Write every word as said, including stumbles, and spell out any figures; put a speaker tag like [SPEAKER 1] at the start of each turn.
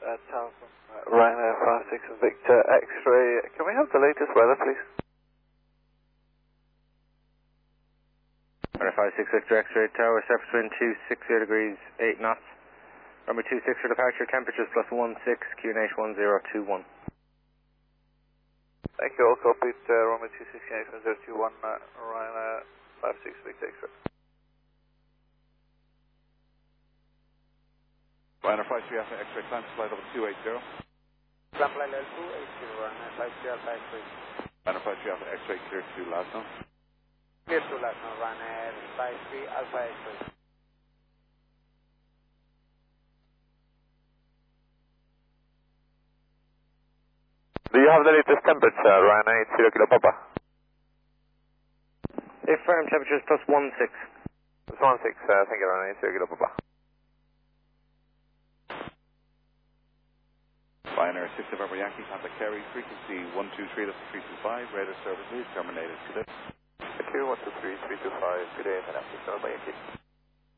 [SPEAKER 1] uh, Towson, uh, Ryanair five six Victor X-ray. Can we have the latest weather, please?
[SPEAKER 2] Ryanair five six Victor X-ray, tower, surface wind two six zero degrees, eight knots. Runway two six for departure, temperatures plus one six, Q N H one zero two one.
[SPEAKER 1] Thank you, all copied, uh, runway two six eight one zero two one, uh, Ryanair five six Victor X-ray.
[SPEAKER 3] Ryanair five three Alpha X-ray, climb to flight level two eight zero.
[SPEAKER 4] Climb flight level two eight zero, Ryanair five three Alpha X-ray.
[SPEAKER 3] Ryanair five three Alpha X-ray, clear to Lasno.
[SPEAKER 4] Clear to Lasno, Ryanair five three Alpha X-ray.
[SPEAKER 1] Do you have the latest temperature, Ryanair eight zero Kilo Papa?
[SPEAKER 2] If firm temperatures plus one six.
[SPEAKER 1] It's one six, uh, thank you, Ryanair eight zero Kilo Papa.
[SPEAKER 3] Ryanair six November Yankee, contact Kerry, frequency one two three three two five, radar service is terminated. Good day.
[SPEAKER 1] Thank you, one two three three two five, good day, and after November Yankee.